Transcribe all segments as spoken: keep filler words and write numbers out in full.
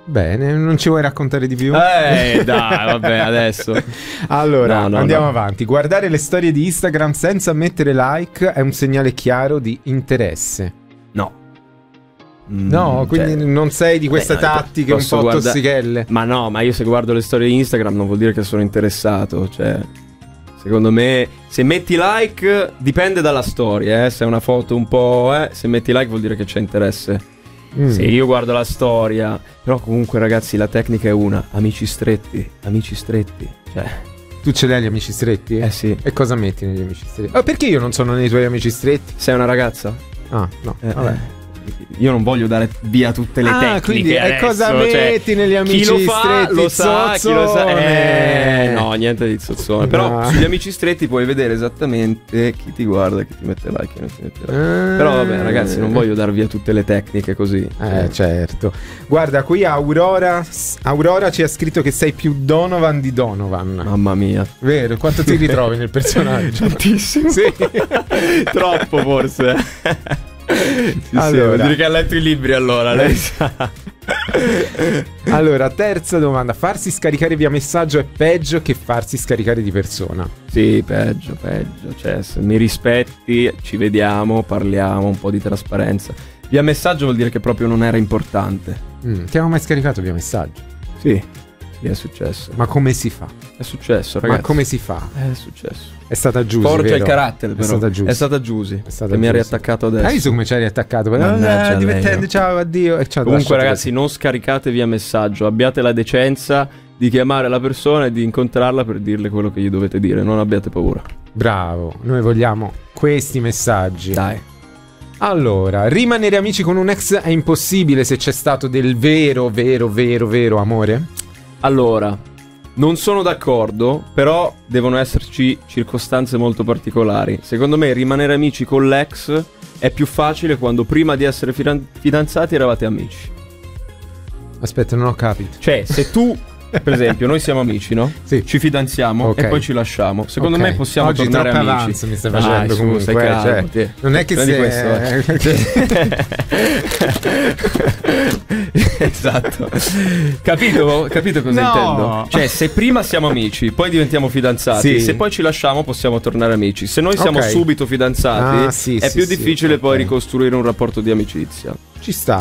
Bene, non ci vuoi raccontare di più? Eh, dai, vabbè, adesso. Allora, no, no, andiamo no. avanti. Guardare le storie di Instagram senza mettere like è un segnale chiaro di interesse. No. No, Mm, quindi cioè, non sei di queste beh, no, tattiche un posso po' guarda- tossichelle? Ma no, ma io se guardo le storie di Instagram non vuol dire che sono interessato. Cioè, secondo me, se metti like dipende dalla storia, eh. Se è una foto un po', eh, se metti like vuol dire che c'è interesse. Mm. Se io guardo la storia, però comunque ragazzi la tecnica è una, amici stretti, amici stretti, cioè, Tu ce l'hai gli amici stretti? eh sì. E cosa metti negli amici stretti? Ah, perché io non sono nei tuoi amici stretti? Sei una ragazza? Ah, no, Eh, vabbè. eh. Io non voglio dare via tutte le Ah, tecniche quindi e adesso, cosa cioè, metti negli amici chi lo fa stretti? lo sa, chi lo sa. Zozzone. Eh, no, niente di zozzone. Però No. sugli amici stretti puoi vedere esattamente chi ti guarda, chi ti mette like, chi non ti mette like. Eh. Però vabbè, ragazzi, non voglio dar via tutte le tecniche così. Eh, certo. Guarda, qui Aurora Aurora ci ha scritto che sei più Donovan di Donovan. Mamma mia. Vero? Quanto ti ritrovi nel personaggio? Tantissimo. Sì. Troppo forse. Sì, Allora. sì, vuol dire che ha letto i libri allora, lei sa. Allora, terza domanda. Farsi scaricare via messaggio è peggio che farsi scaricare di persona? Sì, peggio, peggio. Cioè, se mi rispetti, ci vediamo, parliamo, un po' di trasparenza. Via messaggio vuol dire che proprio non era importante. Mm, ti hanno mai scaricato via messaggio? Sì, sì, è successo. Ma come si fa? È successo, ragazzi. Ma come si fa? È successo. È stata Giusy, Forgia vero? il carattere, È però. stata Giusy. È stata Giusy. È stata che mi ha Giusy. riattaccato adesso. Hai visto come ci hai riattaccato? Mannaggia Ah, divertente, lei, no? ciao, addio. E ci ha Comunque, lasciato ragazzi, non scaricate via messaggio. Abbiate la decenza di chiamare la persona e di incontrarla per dirle quello che gli dovete dire. Non abbiate paura. così. Bravo, noi vogliamo questi messaggi. Dai. Allora, rimanere amici con un ex è impossibile se c'è stato del vero, vero, vero, vero amore? Allora, non sono d'accordo, però devono esserci circostanze molto particolari. Secondo me rimanere amici con l'ex è più facile quando prima di essere fidan- fidanzati eravate amici. Aspetta, non ho capito. Cioè, se tu, per esempio, noi siamo amici, no? Sì. Ci fidanziamo Ok. e poi ci lasciamo. Secondo Ok. me possiamo Oggi tornare troppo amici. avanzo mi stai Dai, facendo su, comunque, stai calmo, cioè, te. non è che Prendi se- Esatto. Capito? Capito cosa No. intendo? Cioè, se prima siamo amici, poi diventiamo fidanzati, Sì. se poi ci lasciamo possiamo tornare amici. Se noi siamo Ok. subito fidanzati, Ah, sì, è sì, più sì, difficile ok. poi ricostruire un rapporto di amicizia. Ci sta.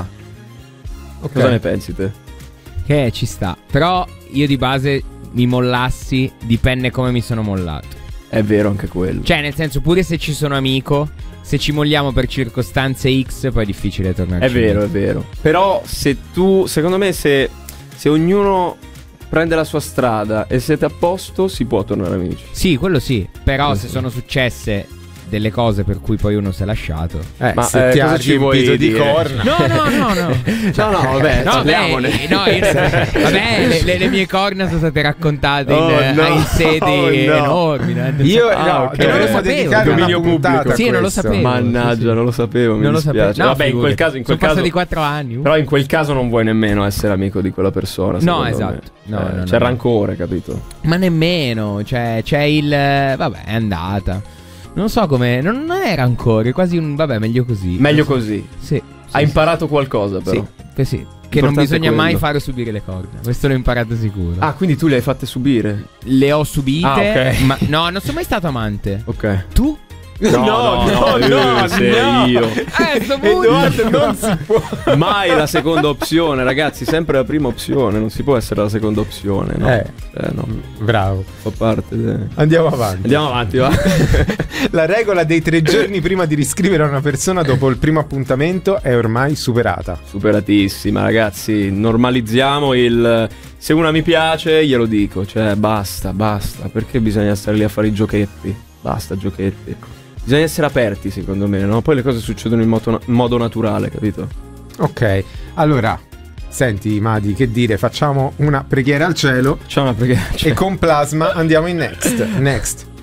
Ok. Cosa ne pensi te? Che ci sta. Però io di base mi mollassi, dipende come mi sono mollato. È vero anche quello. Cioè, nel senso, pure se ci sono amico, se ci molliamo per circostanze X, poi è difficile tornare. È vero, è vero. Però se tu, secondo me, se, se ognuno prende la sua strada e siete a posto, si può tornare amici. Sì, quello sì. Però Sì, se sì. sono successe delle cose per cui poi uno si è lasciato. Eh, Ma, se eh, ti ha cosa ci vuoi riempito di dire? corna. No, no, no, no. No, no, vabbè, No, parliamone. beh, no, io- vabbè, le, le- le mie corna sono state raccontate in, Oh, eh, no. in sedi Oh, no. enormi. no? Io Ah, no, ok. dovremmo Non lo sapevo. dedicare una Dominio puntata pubblico. a Sì, non lo questo. sapevo. Mannaggia, sì, sì. non lo sapevo, mi Non lo dispiace. sapevo. No, Vabbè, in quel figurati. caso, in quel sono caso passati quattro anni. uh. Però in quel caso non vuoi nemmeno essere amico di quella persona. No, secondo esatto. me. No, Eh, no, c'è no. rancore, capito? Ma nemmeno, cioè c'è il... Vabbè, è andata. Non so come... Non, non è rancore, quasi un... Vabbè, meglio così. Meglio così. Sì. sì, Hai sì. imparato qualcosa, però. Sì, sì. Che non L'importante è bisogna mai quello. fare subire le corna. Questo l'ho imparato sicuro. Ah, quindi tu le hai fatte subire? Le ho subite. Ah, ok. Ma no, non sono mai stato amante. Ok. Tu? No, no, no, no, sei no. io. Eh, sto Edoardo, non si può. Mai la seconda opzione, ragazzi, sempre la prima opzione, non si può essere la seconda opzione, no? Eh. Eh, no, Bravo. fa parte de- Andiamo avanti. Andiamo avanti, va. La regola dei tre giorni prima di riscrivere a una persona dopo il primo appuntamento è ormai superata. Superatissima, ragazzi, normalizziamo il se una mi piace, glielo dico, cioè basta, basta, perché bisogna stare lì a fare i giochetti? Basta giochetti. Bisogna essere aperti, secondo me, no? Poi le cose succedono in modo, in modo naturale, capito? Ok, allora, senti Madi, che dire, facciamo una preghiera al cielo Facciamo una preghiera. e con Plasma andiamo in next. Next.